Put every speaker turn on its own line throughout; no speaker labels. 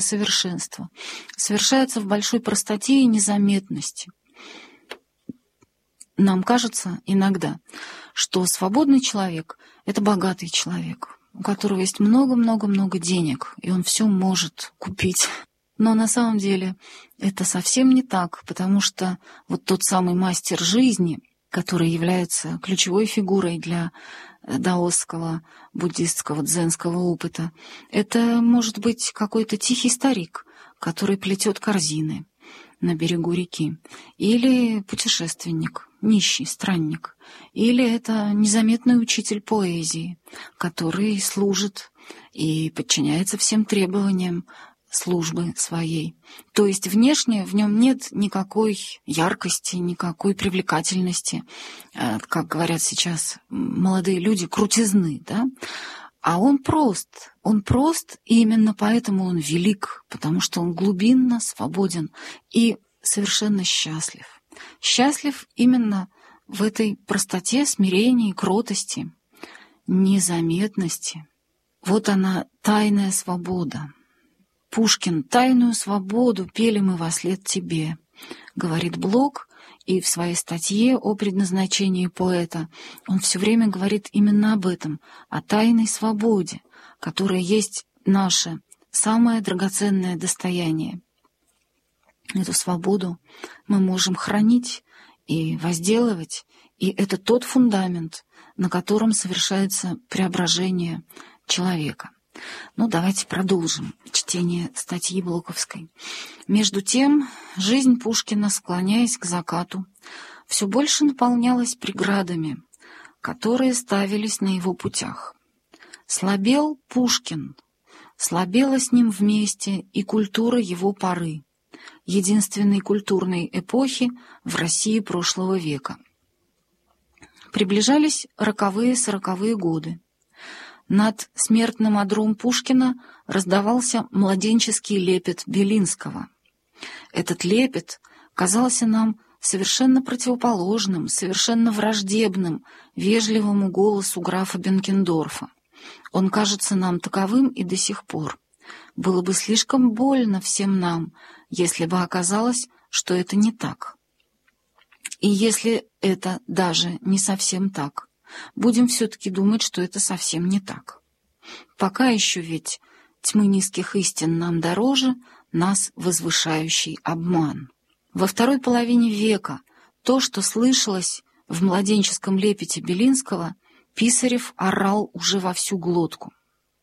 совершенства совершается в большой простоте и незаметности. Нам кажется иногда, что свободный человек — это богатый человек, у которого есть много-много-много денег, и он все может купить. Но на самом деле это совсем не так, потому что вот тот самый мастер жизни, который является ключевой фигурой для даосского, буддистского, дзенского опыта, это может быть какой-то тихий старик, который плетет корзины на берегу реки, или путешественник, нищий, странник, или это незаметный учитель поэзии, который служит и подчиняется всем требованиям службы своей. То есть внешне в нем нет никакой яркости, никакой привлекательности, как говорят сейчас молодые люди, крутизны, да? А он прост, и именно поэтому он велик, потому что он глубинно свободен и совершенно счастлив. Счастлив именно в этой простоте, смирении, кротости, незаметности. Вот она, тайная свобода. Пушкин: «Тайную свободу пели мы вослед тебе», говорит Блок, и в своей статье о предназначении поэта он все время говорит именно об этом, о тайной свободе, которая есть наше самое драгоценное достояние. Эту свободу мы можем хранить и возделывать, и это тот фундамент, на котором совершается преображение человека. Ну, давайте продолжим чтение статьи Блоковской. Между тем, жизнь Пушкина, склоняясь к закату, все больше наполнялась преградами, которые ставились на его путях. Слабел Пушкин, слабела с ним вместе и культура его поры, единственной культурной эпохи в России прошлого века. Приближались роковые-сороковые годы. Над смертным одром Пушкина раздавался младенческий лепет Белинского. Этот лепет казался нам совершенно противоположным, совершенно враждебным вежливому голосу графа Бенкендорфа. Он кажется нам таковым и до сих пор. Было бы слишком больно всем нам, если бы оказалось, что это не так. И если это даже не совсем так, будем все-таки думать, что это совсем не так. Пока еще ведь тьмы низких истин нам дороже, нас возвышающий обман. Во второй половине века то, что слышалось в младенческом лепете Белинского, Писарев орал уже во всю глотку.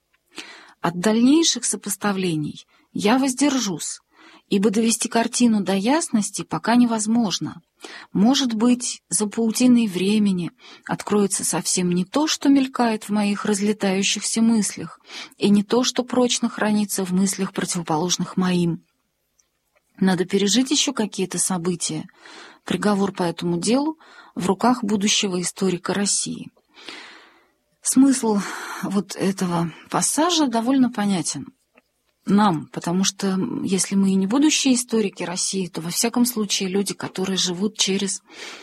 От дальнейших сопоставлений я воздержусь, ибо довести картину до ясности пока невозможно. Может быть, за паутиной времени откроется совсем не то, что мелькает в моих разлетающихся мыслях, и не то, что прочно хранится в мыслях, противоположных моим. Надо пережить еще какие-то события. Приговор по этому делу в руках будущего историка России. Смысл вот этого пассажа довольно понятен нам, потому что если мы и не будущие историки России, то во всяком случае люди, которые живут через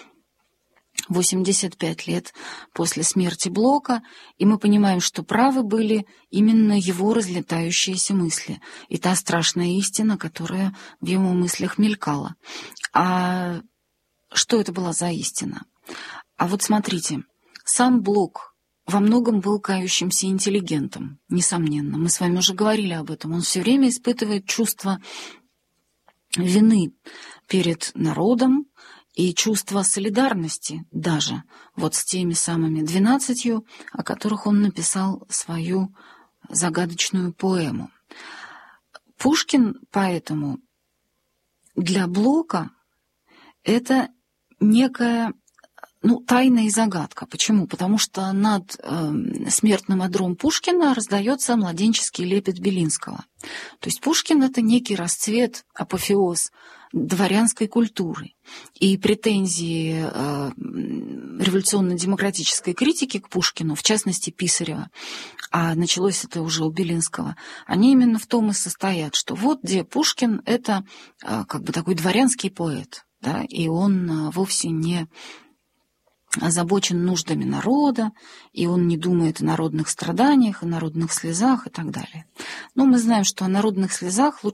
85 лет после смерти Блока, и мы понимаем, что правы были именно его разлетающиеся мысли и та страшная истина, которая в его мыслях мелькала. А что это была за истина? А вот смотрите, сам Блок во многом был кающимся интеллигентом, несомненно. Мы с вами уже говорили об этом. Он все время испытывает чувство вины перед народом и чувство солидарности даже вот с теми самыми 12, о которых он написал свою загадочную поэму. Пушкин поэтому для Блока это некая тайна и загадка. Почему? Потому что над смертным одром Пушкина раздается младенческий лепет Белинского. То есть Пушкин — это некий расцвет, апофеоз дворянской культуры. И претензии революционно-демократической критики к Пушкину, в частности Писарева, а началось это уже у Белинского, они именно в том и состоят, что вот где Пушкин — это как бы такой дворянский поэт, да, и он вовсе не
озабочен нуждами народа, и он не думает о народных страданиях, о народных слезах и так далее. Но мы знаем, что о народных слезах